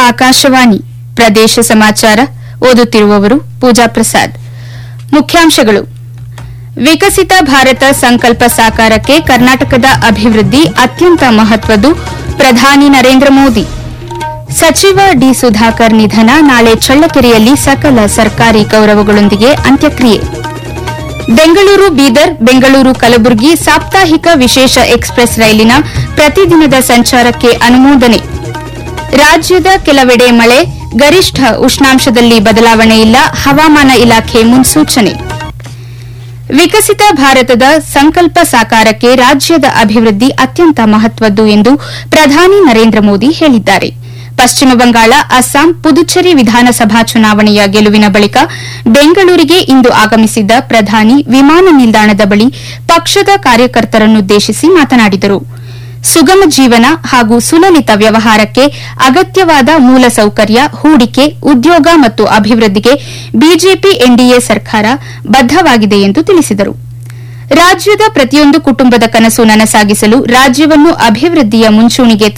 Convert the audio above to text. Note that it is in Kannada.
ಆಕಾಶವಾಣಿ ಪ್ರದೇಶ ಸಮಾಚಾರ ಓದುತ್ತಿರುವವರು ಪೂಜಾ ಪ್ರಸಾದ್. ಮುಖ್ಯಾಂಶಗಳು: ವಿಕಸಿತ ಭಾರತ ಸಂಕಲ್ಪ ಸಾಕಾರಕ್ಕೆ ಕರ್ನಾಟಕದ ಅಭಿವೃದ್ಧಿ ಅತ್ಯಂತ ಮಹತ್ವದ್ದು, ಪ್ರಧಾನಿ ನರೇಂದ್ರ ಮೋದಿ. ಸಚಿವ ಡಿ. ಸುಧಾಕರ್ ನಿಧನ, ನಾಳೆ ಚಳ್ಳಕೆರೆಯಲ್ಲಿ ಸಕಲ ಸರ್ಕಾರಿ ಗೌರವಗಳೊಂದಿಗೆ ಅಂತ್ಯಕ್ರಿಯೆ. ಬೆಂಗಳೂರು ಬೀದರ್, ಬೆಂಗಳೂರು ಕಲಬುರಗಿ ಸಾಪ್ತಾಹಿಕ ವಿಶೇಷ ಎಕ್ಸ್ಪ್ರೆಸ್ ರೈಲಿನ ಪ್ರತಿದಿನದ ಸಂಚಾರಕ್ಕೆ ಅನುಮೋದನೆ. ರಾಜ್ಯದ ಕೆಲವೆಡೆ ಮಳೆ, ಗರಿಷ್ಠ ಉಷ್ಣಾಂಶದಲ್ಲಿ ಬದಲಾವಣೆ ಇಲ್ಲ, ಹವಾಮಾನ ಇಲಾಖೆ ಮುನ್ಸೂಚನೆ. ವಿಕಸಿತ ಭಾರತದ ಸಂಕಲ್ಪ ಸಾಕಾರಕ್ಕೆ ರಾಜ್ಯದ ಅಭಿವೃದ್ಧಿ ಅತ್ಯಂತ ಮಹತ್ವದ್ದು ಎಂದು ಪ್ರಧಾನಿ ನರೇಂದ್ರ ಮೋದಿ ಹೇಳಿದ್ದಾರೆ. ಪಶ್ಚಿಮ ಬಂಗಾಳ, ಅಸ್ಸಾಂ, ಪುದುಚೇರಿ ವಿಧಾನಸಭಾ ಚುನಾವಣೆಯ ಗೆಲುವಿನ ಬಳಿಕ ಬೆಂಗಳೂರಿಗೆ ಇಂದು ಆಗಮಿಸಿದ್ದ ಪ್ರಧಾನಿ ವಿಮಾನ ನಿಲ್ದಾಣದ ಬಳಿ ಪಕ್ಷದ ಕಾರ್ಯಕರ್ತರನ್ನುದ್ದೇಶಿಸಿ ಮಾತನಾಡಿದರು. ಸುಗಮ ಜೀವನ ಹಾಗೂ ಸುಲಲಿತ ವ್ಯವಹಾರಕ್ಕೆ ಅಗತ್ಯವಾದ ಮೂಲಸೌಕರ್ಯ, ಹೂಡಿಕೆ, ಉದ್ಯೋಗ ಮತ್ತು ಅಭಿವೃದ್ಧಿಗೆ ಬಿಜೆಪಿ ಎನ್ಡಿಎ ಸರ್ಕಾರ ಬದ್ದವಾಗಿದೆ ಎಂದು ತಿಳಿಸಿದರು. ರಾಜ್ಯದ ಪ್ರತಿಯೊಂದು ಕುಟುಂಬದ ಕನಸು ನನಸಾಗಿಸಲು ರಾಜ್ಯವನ್ನು ಅಭಿವೃದ್ಧಿಯ ಮುಂಚೂಣಿಗೆ